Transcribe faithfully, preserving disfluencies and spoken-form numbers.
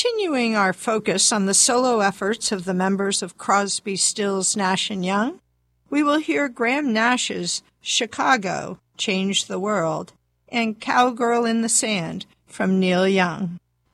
Continuing our focus on the solo efforts of the members of Crosby, Stills, Nash and Young, we will hear Graham Nash's Chicago, Change the World, and Cowgirl in the Sand from Neil Young.